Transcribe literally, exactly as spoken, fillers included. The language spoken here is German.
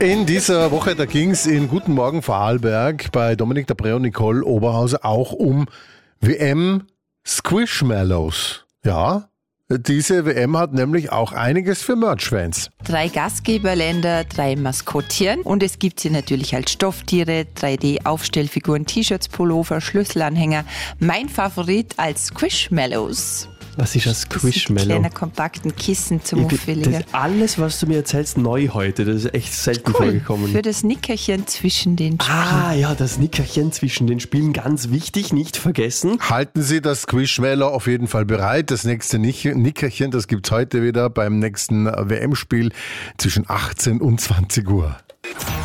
In dieser Woche, da ging es in Guten Morgen Vorarlberg bei Dominik Dabré und Nicole Oberhauser auch um W M Squishmallows. Ja, diese W M hat nämlich auch einiges für Merch-Fans. Drei Gastgeberländer, drei Maskottchen und es gibt sie natürlich als Stofftiere, drei D-Aufstellfiguren, T-Shirts, Pullover, Schlüsselanhänger. Mein Favorit als Squishmallows. Was ist ein Squishmallow? Kleiner kompakten Kissen zum Ich, Muffeliger. das ist alles, was du mir erzählst, neu heute. Das ist echt selten Cool. vorgekommen. Für das Nickerchen zwischen den Spielen. Ah ja, das Nickerchen zwischen den Spielen, ganz wichtig, nicht vergessen. Halten Sie das Squishmallow auf jeden Fall bereit. Das nächste Nick- Nickerchen, das gibt's heute wieder beim nächsten W M-Spiel zwischen achtzehn und zwanzig Uhr.